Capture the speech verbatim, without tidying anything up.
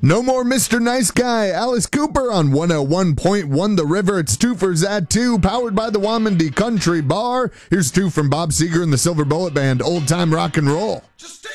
No more Mister Nice Guy, Alice Cooper on one oh one point one The River. It's two for Zat two, powered by the Wamandee Country Bar. Here's two from Bob Seger and the Silver Bullet Band, Old Time Rock and Roll.